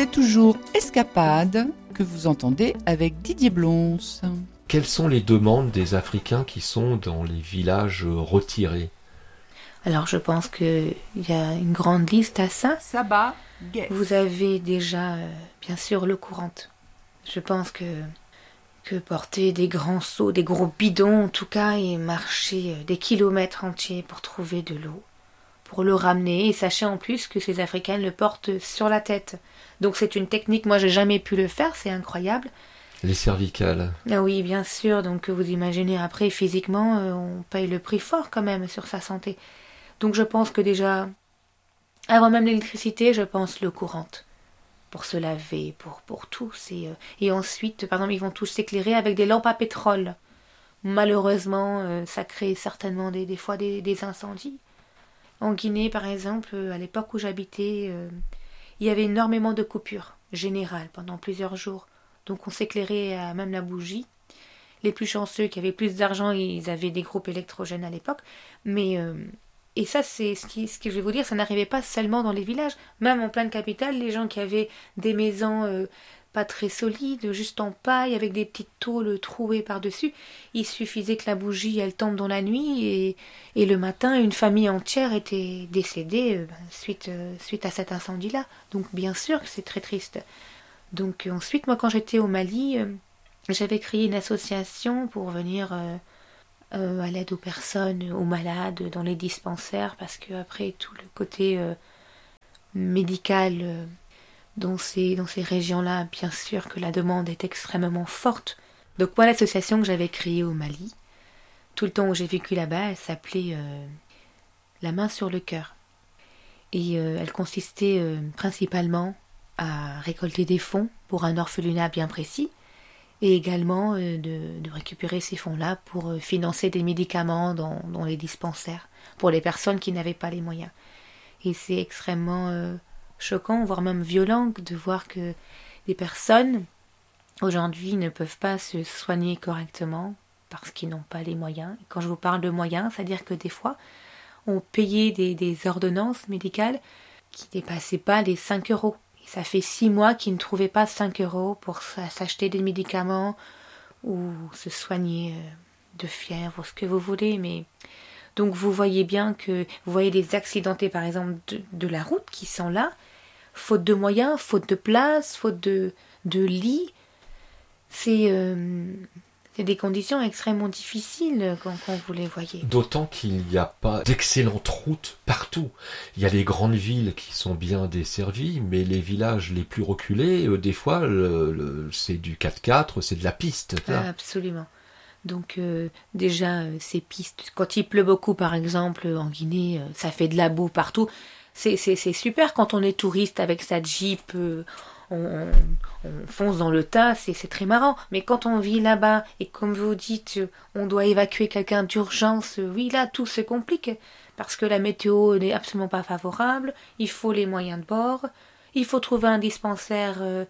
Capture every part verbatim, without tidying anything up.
c'est toujours Escapade que vous entendez avec Didier Blons. Quelles sont les demandes des Africains qui sont dans les villages retirés ? Alors je pense qu'il y a une grande liste à ça. Saba, guess. Vous avez déjà, euh, bien sûr, l'eau courante. Je pense que, que porter des grands seaux, des gros bidons en tout cas, et marcher des kilomètres entiers pour trouver de l'eau, pour le ramener, et sachez en plus que ces Africains le portent sur la tête. Donc c'est une technique, moi j'ai jamais pu le faire, c'est incroyable. Les cervicales. Ah oui, bien sûr, donc vous imaginez après, physiquement, euh, on paye le prix fort quand même sur sa santé. Donc je pense que déjà, avant même l'électricité, je pense l'eau courante. Pour se laver, pour, pour tout. C'est, euh, et ensuite, par exemple, ils vont tous s'éclairer avec des lampes à pétrole. Malheureusement, euh, ça crée certainement des, des fois des, des incendies. En Guinée, par exemple, euh, à l'époque où j'habitais, euh, il y avait énormément de coupures générales pendant plusieurs jours. Donc on s'éclairait à même la bougie. Les plus chanceux qui avaient plus d'argent, ils avaient des groupes électrogènes à l'époque. Mais... Euh, Et ça, c'est ce, qui, ce que je vais vous dire, ça n'arrivait pas seulement dans les villages. Même en pleine capitale, les gens qui avaient des maisons euh, pas très solides, juste en paille, avec des petites tôles trouées par-dessus, il suffisait que la bougie, elle tombe dans la nuit, et, et le matin, une famille entière était décédée euh, suite, euh, suite à cet incendie-là. Donc bien sûr que c'est très triste. Donc euh, ensuite, moi, quand j'étais au Mali, euh, j'avais créé une association pour venir... Euh, Euh, à l'aide aux personnes, aux malades, dans les dispensaires, parce que après tout le côté euh, médical euh, dans ces, dans ces régions-là, bien sûr que la demande est extrêmement forte. Donc moi, l'association que j'avais créée au Mali, tout le temps où j'ai vécu là-bas, elle s'appelait euh, La main sur le cœur. Et euh, elle consistait euh, principalement à récolter des fonds pour un orphelinat bien précis, et également euh, de, de récupérer ces fonds-là pour euh, financer des médicaments dans, dans les dispensaires, pour les personnes qui n'avaient pas les moyens. Et c'est extrêmement euh, choquant, voire même violent, de voir que des personnes, aujourd'hui, ne peuvent pas se soigner correctement parce qu'ils n'ont pas les moyens. Et quand je vous parle de moyens, c'est-à-dire que des fois, on payait des, des ordonnances médicales qui ne dépassaient pas les cinq euros. Ça fait six mois qu'ils ne trouvaient pas cinq euros pour s'acheter des médicaments ou se soigner de fièvre ou ce que vous voulez. Mais donc vous voyez bien que vous voyez les accidentés par exemple de, de la route qui sont là, faute de moyens, faute de place, faute de, de lits. C'est, euh, c'est des conditions extrêmement difficiles quand, quand vous les voyez. D'autant qu'il n'y a pas d'excellentes routes partout. Il y a les grandes villes qui sont bien desservies, mais les villages les plus reculés, euh, des fois, le, le, c'est du quatre-quatre, c'est de la piste. Ah, absolument. Donc euh, déjà, euh, ces pistes, quand il pleut beaucoup par exemple en Guinée, euh, ça fait de la boue partout. C'est, c'est, c'est super quand on est touriste avec sa Jeep... Euh, On, on fonce dans le tas, c'est, c'est très marrant. Mais quand on vit là-bas, et comme vous dites, on doit évacuer quelqu'un d'urgence, oui, là, tout se complique. Parce que la météo n'est absolument pas favorable, il faut les moyens de bord, il faut trouver un dispensaire euh,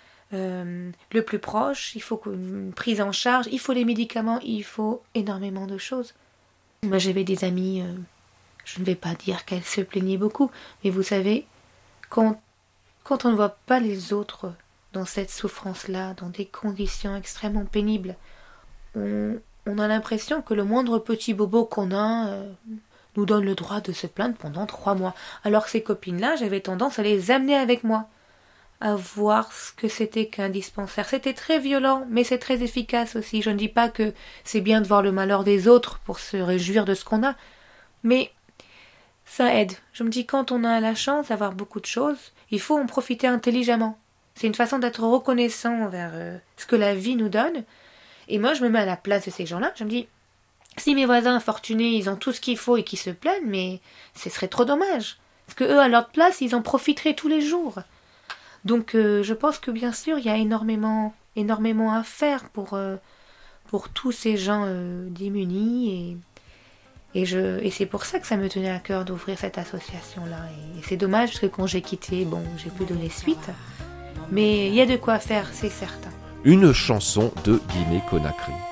euh, le plus proche, il faut une prise en charge, il faut les médicaments, il faut énormément de choses. Moi, j'avais des amis, euh, je ne vais pas dire qu'elles se plaignaient beaucoup, mais vous savez, quand Quand on ne voit pas les autres dans cette souffrance-là, dans des conditions extrêmement pénibles, on, on a l'impression que le moindre petit bobo qu'on a euh, nous donne le droit de se plaindre pendant trois mois. Alors ces copines-là, j'avais tendance à les amener avec moi, à voir ce que c'était qu'un dispensaire. C'était très violent, mais c'est très efficace aussi. Je ne dis pas que c'est bien de voir le malheur des autres pour se réjouir de ce qu'on a, mais... ça aide. Je me dis, quand on a la chance d'avoir beaucoup de choses, il faut en profiter intelligemment. C'est une façon d'être reconnaissant envers euh, ce que la vie nous donne. Et moi, je me mets à la place de ces gens-là. Je me dis, si mes voisins fortunés, ils ont tout ce qu'il faut et qu'ils se plaignent, mais ce serait trop dommage. Parce que eux, à leur place, ils en profiteraient tous les jours. Donc, euh, je pense que bien sûr, il y a énormément, énormément à faire pour, euh, pour tous ces gens euh, démunis et... Et, je, et c'est pour ça que ça me tenait à cœur d'ouvrir cette association-là. Et, et c'est dommage parce que quand j'ai quitté, bon, j'ai pu donner suite. Mais il y a de quoi faire, c'est certain. Une chanson de Guinée Conakry.